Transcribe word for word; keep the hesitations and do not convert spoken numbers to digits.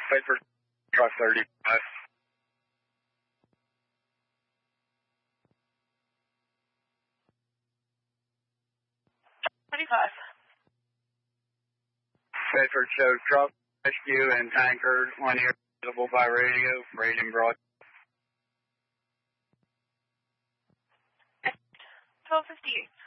Wait for truck thirty-five. twenty-five. Bedford show truck, rescue, and tanker, one here visible by radio, rating broad. twelve fifty-eight.